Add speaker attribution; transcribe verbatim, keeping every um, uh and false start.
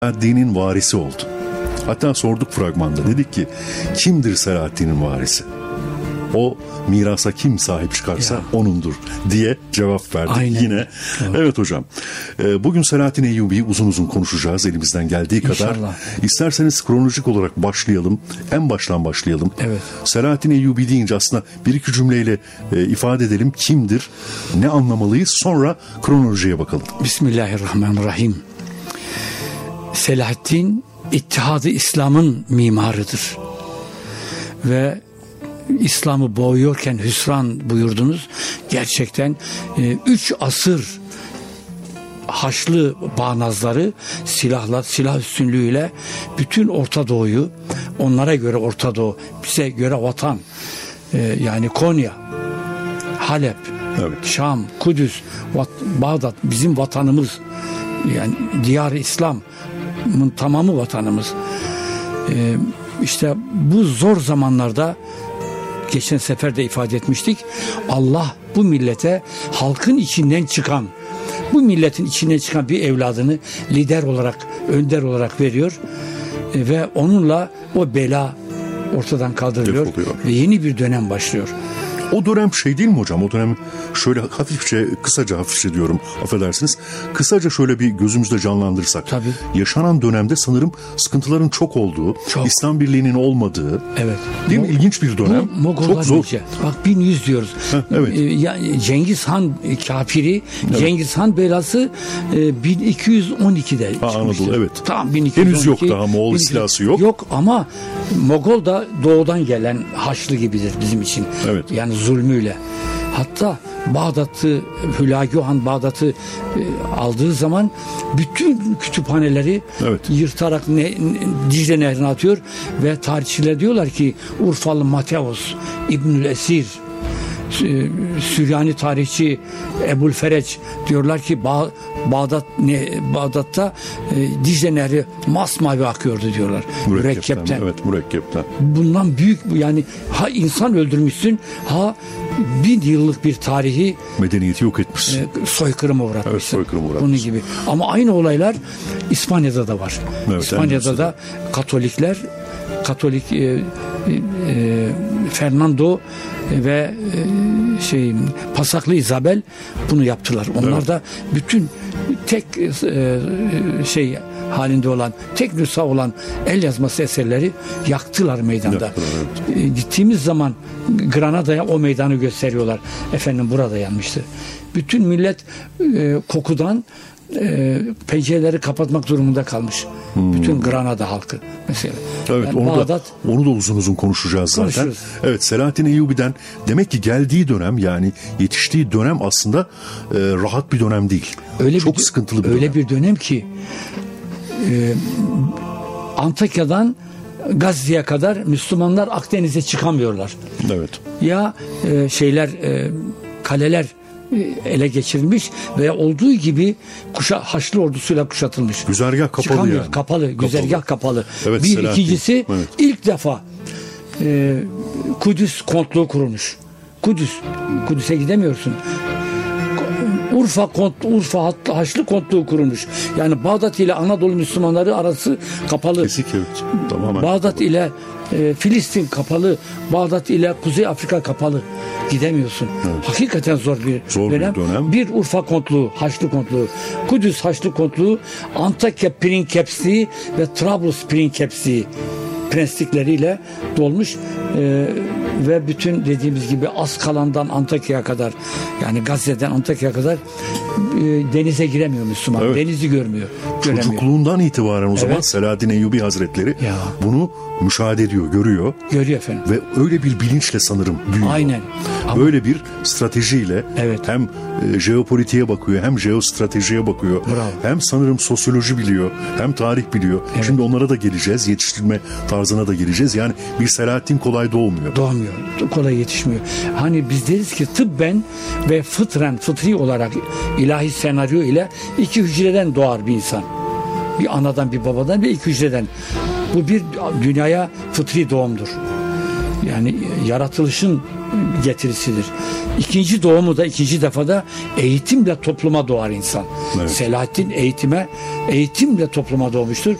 Speaker 1: Selahaddin'in varisi oldu. Hatta sorduk fragmanda, dedik ki kimdir Selahaddin'in varisi? O mirasa kim sahip çıkarsa ya. onundur diye cevap verdik. Aynen. Yine. Evet, evet hocam. Bugün Selahaddin Eyyubi'yi uzun uzun konuşacağız elimizden geldiği kadar. İnşallah. İsterseniz kronolojik olarak başlayalım. En baştan başlayalım.
Speaker 2: Evet.
Speaker 1: Selahaddin Eyyubi deyince aslında bir iki cümleyle ifade edelim. Kimdir? Ne anlamalıyız? Sonra kronolojiye bakalım.
Speaker 2: Bismillahirrahmanirrahim. Selahaddin İttihad-ı İslam'ın mimarıdır. Ve İslam'ı boğuyorken hüsran buyurdunuz. Gerçekten e, üç asır Haçlı bağnazları silahla, silah üstünlüğüyle bütün Orta Doğu'yu, onlara göre Orta Doğu, bize göre vatan, e, yani Konya, Halep, evet. Şam, Kudüs, Vat, Bağdat bizim vatanımız, yani Diyar-ı İslam'ın tamamı vatanımız. E, işte bu zor zamanlarda, geçen sefer de ifade etmiştik, Allah bu millete halkın içinden çıkan, bu milletin içinden çıkan bir evladını lider olarak, önder olarak veriyor e, ve onunla o bela ortadan kaldırılıyor ve yeni bir dönem başlıyor.
Speaker 1: O dönem şey değil mi hocam? O dönem şöyle hafifçe, kısaca hafifçe diyorum, affedersiniz. Kısaca şöyle bir gözümüzde canlandırsak.
Speaker 2: Tabii.
Speaker 1: Yaşanan dönemde sanırım sıkıntıların çok olduğu, çok. İslam Birliği'nin olmadığı.
Speaker 2: Evet.
Speaker 1: Değil mi? İlginç bir dönem.
Speaker 2: Bu, çok zor. Bak bin yüz diyoruz.
Speaker 1: Heh, evet.
Speaker 2: Ee, ya, Cengiz Han kafiri, evet. Cengiz Han belası e, bin iki yüz on ikide
Speaker 1: ha, Anadolu, evet.
Speaker 2: Tamam, bin iki yüz on iki.
Speaker 1: Henüz yok daha, Moğol istilası yok.
Speaker 2: Yok ama Mogol da doğudan gelen Haçlı gibidir bizim için.
Speaker 1: Evet.
Speaker 2: Yani zulmüyle. Hatta Bağdat'ı, Hülagü Han Bağdat'ı e, aldığı zaman bütün kütüphaneleri evet. yırtarak ne, ne, Dicle Nehri'ne atıyor ve tarihçiler diyorlar ki Urfalı Mateos, İbnül Esir, Süryani tarihçi Ebu'l-Fereç diyorlar ki Bağ, Bağdat ne, Bağdat'ta e, Dicle Nehri masmavi akıyordu diyorlar.
Speaker 1: Mürekkepten.
Speaker 2: Mürekkepten.
Speaker 1: Evet, mürekkepten.
Speaker 2: Bundan büyük, yani ha insan öldürmüşsün, ha bin yıllık bir tarihi
Speaker 1: medeniyeti yok etmişsin.
Speaker 2: E, soykırıma uğratmışsın.
Speaker 1: Evet, soykırıma uğratmışsın.
Speaker 2: Bunun gibi. Ama aynı olaylar İspanya'da da var.
Speaker 1: Evet,
Speaker 2: İspanya'da da Katolikler Katolik e, e, Fernando ve e, şey Pasaklı Isabel bunu yaptılar. Onlar evet. da bütün tek e, şey halinde olan, tek nüsha olan el yazması eserleri yaktılar meydanda. Yaktılar, evet. e, gittiğimiz zaman Granada'ya o meydanı gösteriyorlar. Efendim burada yanmıştı. Bütün millet e, kokudan E, pencereleri kapatmak durumunda kalmış. Hmm. Bütün Granada halkı mesela.
Speaker 1: Evet, yani onu Bağdat, da onu da uzun uzun konuşacağız zaten. Konuşuruz. Evet, Selahaddin Eyyubi'den demek ki geldiği dönem, yani yetiştiği dönem aslında e, rahat bir dönem değil.
Speaker 2: Öyle
Speaker 1: Çok
Speaker 2: bir,
Speaker 1: sıkıntılı bir
Speaker 2: öyle
Speaker 1: dönem.
Speaker 2: bir dönem ki e, Antakya'dan Gazze'ye kadar Müslümanlar Akdeniz'e çıkamıyorlar.
Speaker 1: Evet.
Speaker 2: Ya e, şeyler e, kaleler ele geçirilmiş veya olduğu gibi kuşa, Haçlı ordusuyla kuşatılmış.
Speaker 1: Güzergah kapalı
Speaker 2: Çıkamıyor,
Speaker 1: yani.
Speaker 2: Kapalı, kapalı. Güzergah kapalı.
Speaker 1: Evet,
Speaker 2: bir
Speaker 1: Selahattin.
Speaker 2: ikincisi
Speaker 1: evet.
Speaker 2: ilk defa e, Kudüs kontluğu kurulmuş. Kudüs, Kudüs'e gidemiyorsun. Urfa kont, Urfa Haçlı kontluğu kurulmuş. Yani Bağdat ile Anadolu Müslümanları arası kapalı.
Speaker 1: Kesik, evet. Tamamen
Speaker 2: Bağdat
Speaker 1: kapalı.
Speaker 2: ile e, Filistin kapalı. Bağdat ile Kuzey Afrika kapalı. Gidemiyorsun. Evet. Hakikaten zor bir
Speaker 1: zor
Speaker 2: dönem.
Speaker 1: Bir dönem.
Speaker 2: Bir Urfa kontluğu, Haçlı kontluğu, Kudüs Haçlı kontluğu, Antakya Prinçepliği ve Trablus Prinçepliği prenslikleriyle dolmuş ee, ve bütün dediğimiz gibi Askalan'dan Antakya'ya kadar, yani Gazze'den Antakya'ya kadar e, denize giremiyor Müslüman. Evet. Denizi görmüyor. Göremiyor.
Speaker 1: Çocukluğundan itibaren o zaman
Speaker 2: evet.
Speaker 1: Selahaddin Eyyubi Hazretleri ya. bunu müşahede ediyor, görüyor.
Speaker 2: Görüyor efendim.
Speaker 1: Ve öyle bir bilinçle sanırım büyüyor.
Speaker 2: Aynen.
Speaker 1: Böyle Ama... bir stratejiyle evet. hem e, jeopolitiğe bakıyor, hem jeostratejiye bakıyor.
Speaker 2: Bravo.
Speaker 1: Hem sanırım sosyoloji biliyor, hem tarih biliyor. Evet. Şimdi onlara da geleceğiz, yetiştirme tarzına da geleceğiz. Yani bir Selahaddin kolay doğmuyor.
Speaker 2: Doğmuyor, kolay yetişmiyor. Hani biz deriz ki tıbben ve fıtren, fıtri olarak ilahi senaryo ile iki hücreden doğar bir insan. Bir anadan, bir babadan ve iki hücreden. Bu bir dünyaya fıtri doğumdur. Yani yaratılışın getirisidir. İkinci doğumu da, ikinci defada eğitimle topluma doğar insan. Evet. Selahaddin eğitime, eğitimle topluma doğmuştur.